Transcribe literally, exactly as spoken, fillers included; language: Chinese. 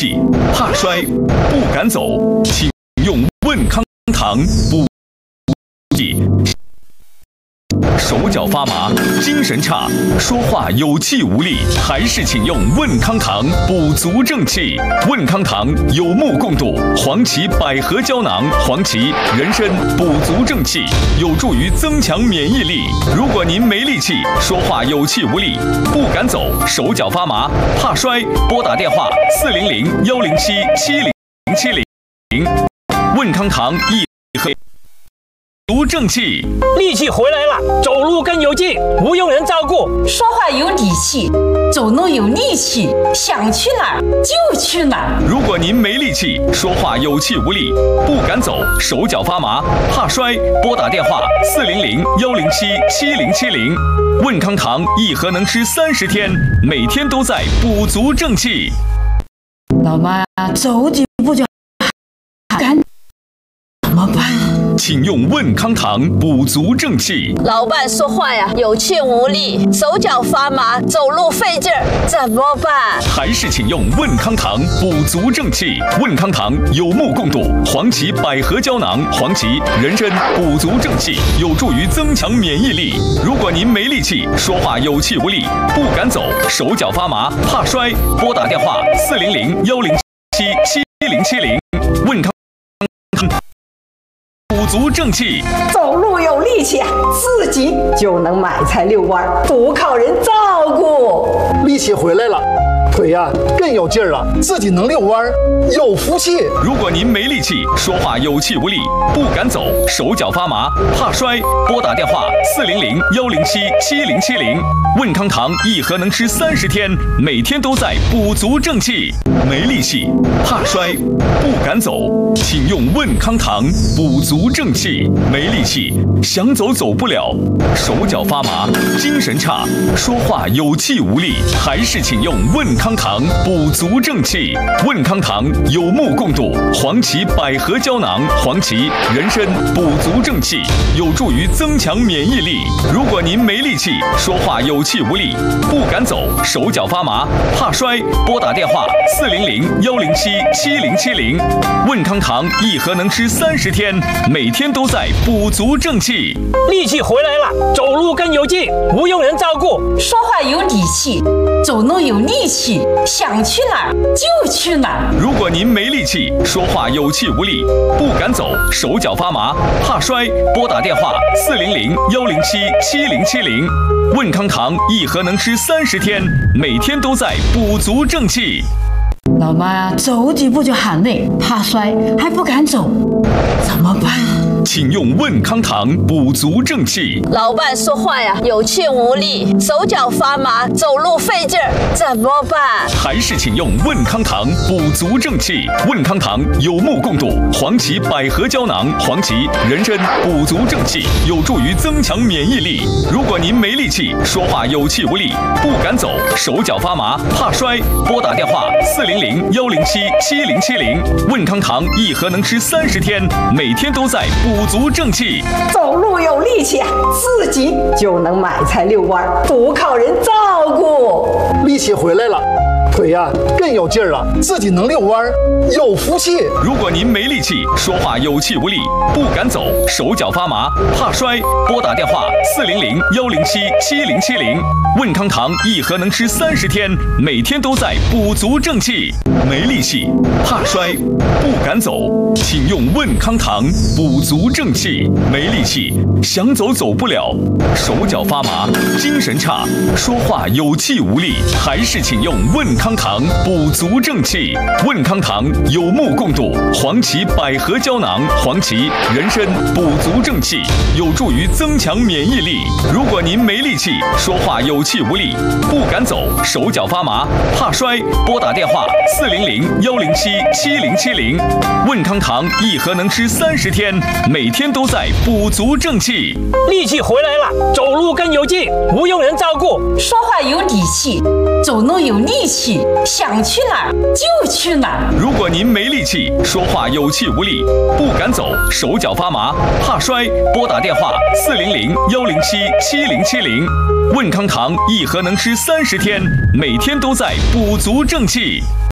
气，怕摔，不敢走，请用问康堂补气。手脚发麻，精神差，说话有气无力，还是请用问康堂补足正气。问康堂有目共睹，黄芪百合胶囊，黄芪、人参补足正气，有助于增强免疫力。如果您没力气，说话有气无力，不敢走，手脚发麻，怕摔，拨打电话四零零幺零七七零七零，问康堂益和足正气， 力气回来了，走路更有劲，不用人照顾， 说话有底气，走路有力气，想去哪儿就去哪儿。 如果您没力气，说话有气无力，不敢走，手脚发麻，怕摔，拨打电话四零零幺零七七零七零。问康堂一盒能吃三十天，每天都在补足正气。 老妈呀，走几步就赶，怎么办？ 请用问康堂补足正气。 老伴说话呀有气无力，手脚发麻，走路费劲儿，怎么办？ 还是请用问康堂补足正气。问康堂有目共睹，黄芪百合胶囊，黄芪、人参补足正气，有助于增强免疫力。如果您没力气，说话有气无力，不敢走，手脚发麻，怕摔，拨打电话四零零幺零七七零七零。问康补足正气， 走路有力气，自己就能买菜遛弯，不靠人照顾。 力气回来了，腿呀、啊、更有劲儿了，自己能遛弯，有福气。 如果您没力气，说话有气无力，不敢走，手脚发麻，怕摔，拨打电话四零零幺零七七零七零。问康堂一盒能吃三十天，每天都在补足正气。没力气，怕摔，不敢走，请用问康堂补足正气。没力气，想走走不了，手脚发麻，精神差，说话有气无力，还是请用问康堂补足正气。问康堂有目共睹，黄芪百合胶囊，黄芪、人参补足正气，有助于增强免疫力。如果您没力气，说话有气无力，不敢走，手脚发麻，怕摔，拨打电话四零零幺零七七零七零。问康堂一盒能吃三十天，每天都在补足正气。 力气回来了，走路更有劲，不用人照顾， 说话有底气，走路有力气，想去哪儿就去哪儿。 如果您没力气，说话有气无力，不敢走，手脚发麻，怕摔，拨打电话四零零幺零七七零七零。问康堂一盒能吃三十天，每天都在补足正气。 老妈呀，走几步就喊累，怕摔，还不敢走，怎么办？ 请用问康堂补足正气。 老伴说话呀有气无力，手脚发麻，走路费劲儿，怎么办？ 还是请用问康堂补足正气。问康堂有目共睹，黄芪百合胶囊，黄芪、人参补足正气，有助于增强免疫力。如果您没力气，说话有气无力，不敢走，手脚发麻，怕摔，拨打电话四零零幺零七七零七零。问康堂一盒能吃三十天，每天都在补足正气。 走路有力气，自己就能买菜遛弯，不靠人照顾。 力气回来了，腿呀、啊、更有劲儿了，自己能遛弯，有福气。 如果您没力气，说话有气无力，不敢走，手脚发麻，怕摔，拨打电话四零零幺零七七零七零。问康堂一盒能吃三十天，每天都在补足正气。没力气，怕摔，不敢走，请用问康堂补足正气。没力气，想走走不了，手脚发麻，精神差，说话有气无力，还是请用问康堂补足正气。问康堂有目共睹，黄芪百合胶囊，黄芪、人参补足正气，有助于增强免疫力。如果您没力气，说话有气无力，不敢走，手脚发麻，怕摔，拨打电话四零零幺零七七零七零。问康堂一盒能吃三十天，每天都在补足正气。 力气回来了，走路更有劲，不用人照顾， 说话有底气，走路有力气，想去哪儿就去哪儿。 如果您没力气，说话有气无力，不敢走，手脚发麻，怕摔，拨打电话四零零幺零七七零七零。问康堂一盒能吃三十天，每天都在补足正气。